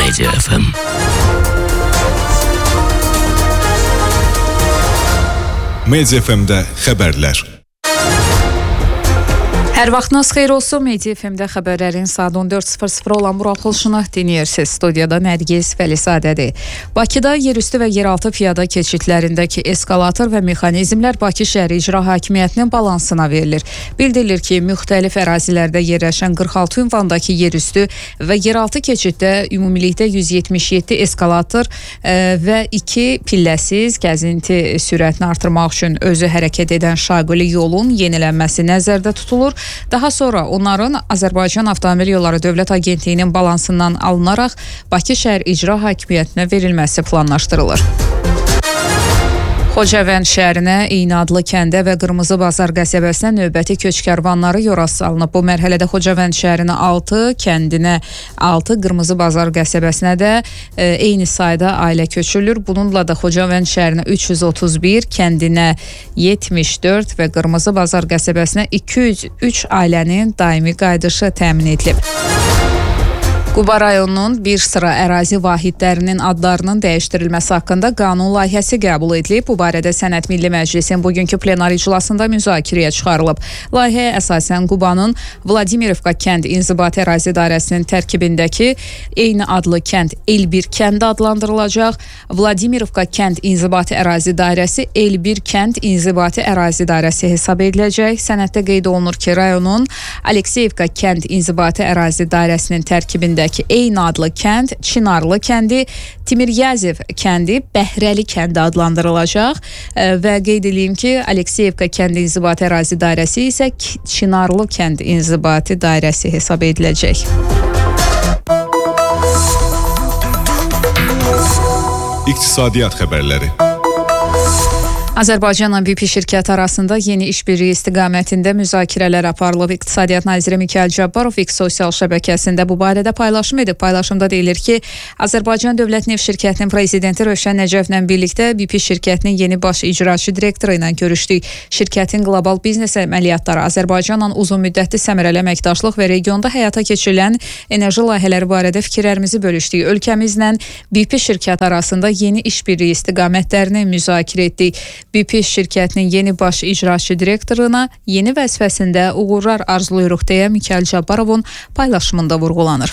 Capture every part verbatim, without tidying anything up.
Media F M. Media F M-də xəbərlər. Hər vaxtınız xeyir olsun. Media F M-də xəbərlərin saat on dörd sıfır sıfır olan buraxılışını dinləyirsiniz. Studiyada Nərgiz Vəlisədədir. Bakıda yerüstü və yeraltı piyada keçidlərindəki eskalator və mexanizmlər Bakı şəhəri icra hakimiyyətinin balansına verilir. Bildirilir ki, müxtəlif ərazilərdə yerləşən qırx altı ünvandakı yerüstü və yeraltı keçiddə ümumilikdə yüz yetmiş yeddi eskalator e, və iki pilləsiz gəzinti sürətini artırmaq üçün özü hərəkət edən şaquli yolun yenilənməsi nəzərdə tutulur. Daha sonra onların Azərbaycan Avtomobil Yolları Dövlət Agentliyinin balansından alınaraq Bakı şəhər icra hakimiyyətinə verilməsi planlaşdırılır. Xocavənd şəhərinə, eyni adlı kəndə və Qırmızı Bazar qəsəbəsinə növbəti köç kərvanları yola salınıb. Bu mərhələdə Xocavənd şəhərinə altı, kəndinə altı, Qırmızı Bazar qəsəbəsinə də e, eyni sayda ailə köçürülür. Bununla da Xocavənd şəhərinə üç yüz otuz bir, kəndinə yetmiş dörd və Qırmızı Bazar qəsəbəsinə iki yüz üç ailənin daimi qayıdışı təmin edilib. Quba rayonunun bir sıra ərazi vahidlərinin adlarının dəyişdirilməsi haqqında qanun layihəsi qəbul edilib. Bu barədə Sənət Milli Məclisin bugünkü plenar iclasında müzakirəyə çıxarılıb. Layihəyə əsasən Qubanın Vladimirivka kənd inzibati ərazi dairəsinin tərkibindəki eyni adlı kənd El bir kənd adlandırılacaq. Vladimirivka kənd inzibati ərazi dairəsi El bir kənd inzibati ərazi dairəsi hesab ediləcək. Sənəddə qeyd olunur ki, rayonun Alekseyevka kənd inzibati ərazi dairəsinin tərkibində eyni adlı kənd Çinarlı kəndi, Timiryazov kəndi Bəhrəli kəndi adlandırılacaq və qeyd edeyim ki, Alekseyevka kənd inzibati ərazi dairəsi isə Çinarlı kənd inzibati dairəsi hesab ediləcək. İqtisadiyyat xəbərləri. Azərbaycanla B P şirkəti arasında yeni işbirliyi istiqamətində müzakirələr aparılıb. İqtisadiyyat naziri Mikayıl Cabbarov X sosial şəbəkəsində bu barədə paylaşım edib. Paylaşımda deyilir ki, Azərbaycan Dövlət Neft şirkətinin prezidenti Rövşən Nəcəflə birlikdə B P şirkətinin yeni baş icraçı direktoru ilə görüşdük. Şirkətin qlobal biznes əməliyyatları, Azərbaycanla uzun müddətli səmərəli əməkdaşlıq və regionda həyata keçirilən enerji layihələri barədə fikirlərimizi bölüşdük. Ölkəmizlə B P şirkəti arasında yeni işbirliyi istiqamətlərini müzakirə etdik. B P şirkətinin yeni baş icraçı direktoruna yeni vəzifəsində uğurlar arzuluyuruq deyə Mikayıl Cabbarovun paylaşımında vurğulanır.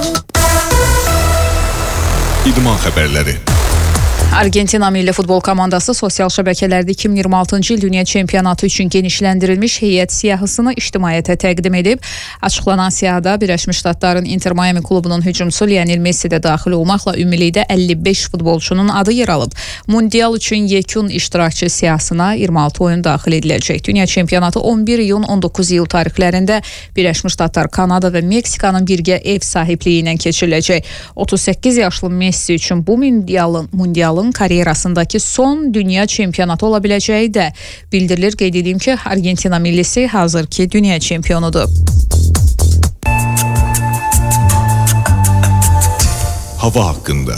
İdman xəbərləri. Argentina milli futbol komandası sosial şəbəkələrdə iki min iyirmi altıncı il dünya çempionatı üçün genişləndirilmiş heyət siyahısını ictimaiyyətə təqdim edib. Açıqlanan siyahıda Birləşmiş Ştatların Inter Miami klubunun hücumçusu Lionel Messi də daxil olmaqla ümumilikdə əlli beş futbolçunun adı yer alıb. Mundial üçün yekun iştirakçı siyahısına iyirmi altı oyun daxil ediləcək. Dünya çempionatı on bir iyun on doqquz iyul tarixlərində Birləşmiş Ştatlar, Kanada və Meksikanın birgə ev sahibliyi ilə keçiriləcək. otuz səkkiz yaşlı Messi üçün bu mundialın mundialın karyerasındakı son dünya çempionatı ola biləcəyi də bildirilir. Qeyd edeyim ki, Argentina millisi hazırki dünya çempionudur. Hava haqqında.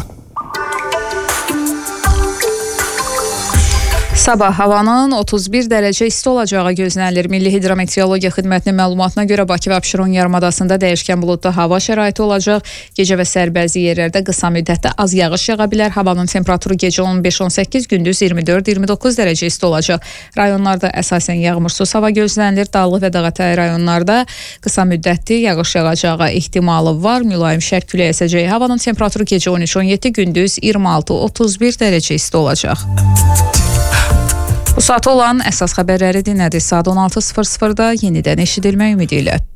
Sabah havanın otuz bir dərəcə isti olacağı gözlənilir. Milli Hidrometeorologiya Xidmətinin məlumatına görə Bakı və Abşeron yarımadasında dəyişkən buludlu hava şəraiti olacaq. Gecə və səhər bəzi yerlərdə qısa müddətdə az yağış yağa bilər. Havanın temperaturu gecə on beş on səkkiz, gündüz iyirmi dörd iyirmi doqquz dərəcə isti olacaq. Rayonlarda əsasən yağmursuz hava gözlənilir. Dağlıq və Dağətəyi rayonlarda qısa müddətli yağış yağacağı ehtimalı var. Mülayim şərq küləyi əsəcəyi. Havanın temperaturu gecə on üç on yeddi, gündüz iyirmi altı otuz bir dərəcə isti olacaq. Bu saat olan əsas xəbərləri dinlədik. Saat on altı sıfır sıfırda yenidən eşidilmək ümidi ilə.